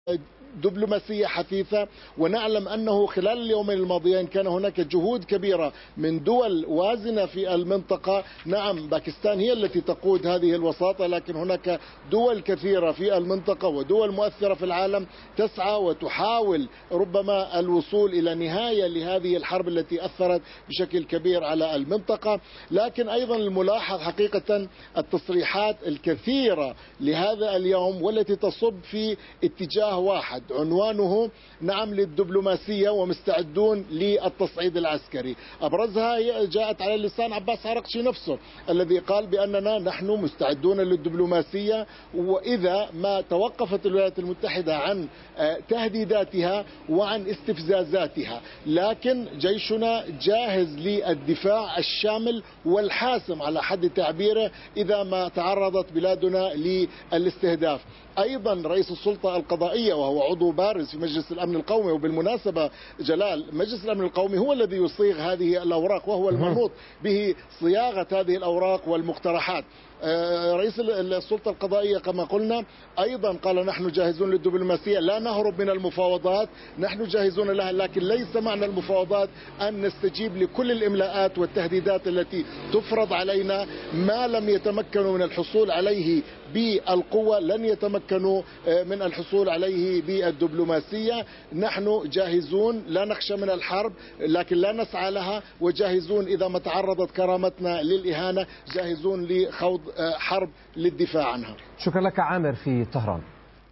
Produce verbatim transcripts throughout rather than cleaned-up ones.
دبلوماسية حثيثة. ونعلم أنه خلال اليومين الماضيين كان هناك جهود كبيرة من دول وازنة في المنطقة. نعم، باكستان هي التي تقود هذه الوساطة، لكن هناك دول كثيرة في المنطقة ودول مؤثرة في العالم تسعى وتحاول ربما الوصول إلى نهاية لهذه الحرب التي أثرت بشكل كبير على المنطقة. لكن أيضا الملاحظ حقيقة التصريحات الكثيرة لهذا اليوم والتي تصب في اتجاه واحد عنوانه نعم للدبلوماسية ومستعدون للتصعيد العسكري. أبرزها جاءت على لسان عباس عرقشي نفسه الذي قال بأننا نحن مستعدون للدبلوماسية، وإذا ما توقفت الولايات المتحدة عن تهديداتها وعن استفزازاتها، لكن جيشنا جاهز للدفاع الشامل والحاسم على حد تعبيره إذا ما تعرضت بلادنا للاستهداف. أيضا رئيس السلطة القضائية وهو عضو بارز في مجلس الأمن القومي، وبالمناسبة جلال مجلس الأمن القومي هو الذي يصيغ هذه الأوراق وهو المنوط به صياغة هذه الأوراق والمقترحات. رئيس السلطة القضائية كما قلنا أيضا قال نحن جاهزون للدبلوماسية، لا نهرب من المفاوضات، نحن جاهزون لها، لكن ليس معنى المفاوضات أن نستجيب لكل الإملاءات والتهديدات التي تفرض علينا. ما لم يتمكنوا من الحصول عليه بالقوة لن يتمكنوا من الحصول عليه بالدبلوماسية. نحن جاهزون، لا نخشى من الحرب لكن لا نسعى لها، وجاهزون إذا ما تعرضت كرامتنا للإهانة جاهزون لخوض حرب للدفاع عنها. شكرا لك عامر في طهران.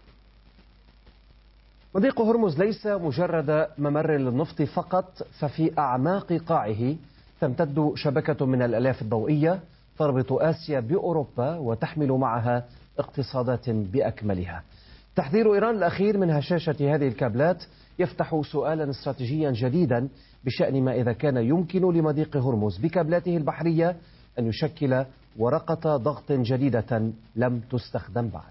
مضيق هرمز ليس مجرد ممر للنفط فقط، ففي أعماق قاعه تمتد شبكة من الآلاف الضوئية تربط آسيا بأوروبا وتحمل معها اقتصادات بأكملها. تحذير إيران الأخير من هشاشة هذه الكابلات يفتح سؤالا استراتيجيا جديدا بشأن ما إذا كان يمكن لمضيق هرمز بكابلاته البحرية أن يشكل ورقة ضغط جديدة لم تستخدم بعد.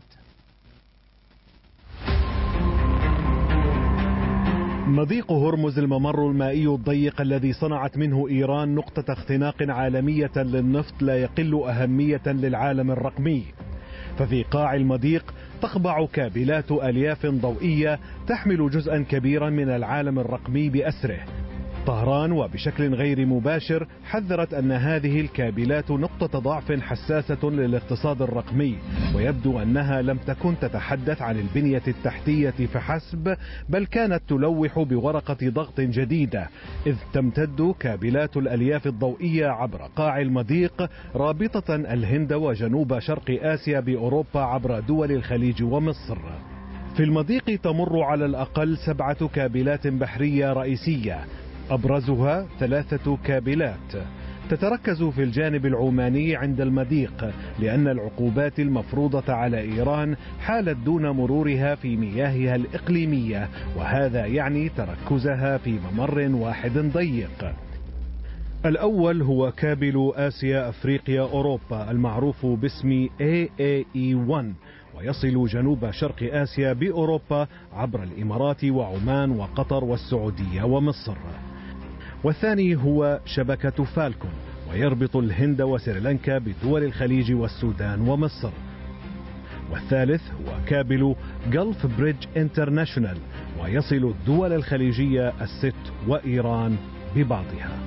مضيق هرمز الممر المائي الضيق الذي صنعت منه إيران نقطة اختناق عالمية للنفط لا يقل أهمية للعالم الرقمي. ففي قاع المضيق تخضع كابلات ألياف ضوئية تحمل جزءا كبيرا من العالم الرقمي بأسره. طهران وبشكل غير مباشر حذرت أن هذه الكابلات نقطة ضعف حساسة للاقتصاد الرقمي، ويبدو أنها لم تكن تتحدث عن البنية التحتية فحسب، بل كانت تلوح بورقة ضغط جديدة، إذ تمتد كابلات الألياف الضوئية عبر قاع المضيق رابطة الهند وجنوب شرق آسيا بأوروبا عبر دول الخليج ومصر. في المضيق تمر على الأقل سبعة كابلات بحرية رئيسية، أبرزها ثلاثة كابلات تتركز في الجانب العماني عند المضيق، لأن العقوبات المفروضة على إيران حالت دون مرورها في مياهها الإقليمية، وهذا يعني تركزها في ممر واحد ضيق. الأول هو كابل آسيا أفريقيا أوروبا المعروف باسم إيه إيه إي واحد، ويصل جنوب شرق آسيا بأوروبا عبر الإمارات وعمان وقطر والسعودية ومصر. والثاني هو شبكة فالكون، ويربط الهند وسريلانكا بدول الخليج والسودان ومصر. والثالث هو كابل جلف بريدج انترناشونال، ويصل الدول الخليجية الست وإيران ببعضها.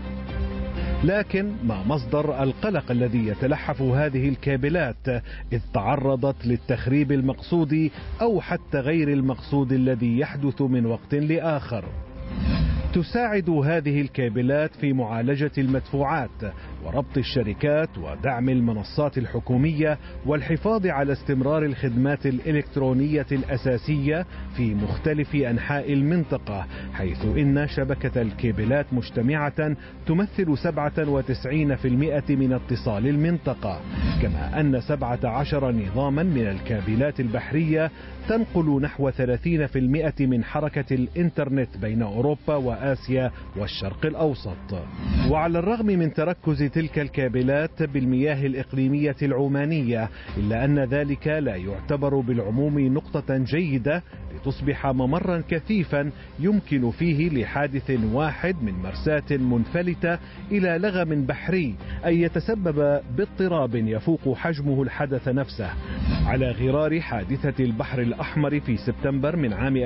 لكن ما مصدر القلق الذي يتلحف هذه الكابلات، إذ تعرضت للتخريب المقصود أو حتى غير المقصود الذي يحدث من وقت لآخر؟ تساعد هذه الكابلات في معالجة المدفوعات وربط الشركات ودعم المنصات الحكومية والحفاظ على استمرار الخدمات الإلكترونية الأساسية في مختلف أنحاء المنطقة، حيث إن شبكة الكابلات مجتمعة تمثل سبعة وتسعين بالمئة من اتصال المنطقة، كما أن سبعة عشر نظاما من الكابلات البحرية تنقل نحو ثلاثين بالمئة من حركة الإنترنت بين أوروبا وآسيا والشرق الأوسط. وعلى الرغم من تركز تلك الكابلات بالمياه الإقليمية العمانية، إلا أن ذلك لا يعتبر بالعموم نقطة جيدة لتصبح ممرا كثيفا يمكن فيه لحادث واحد من مرساة منفلتة إلى لغم بحري أن يتسبب باضطراب يفوق حجمه الحدث نفسه، على غرار حادثة البحر الأحمر في سبتمبر من عام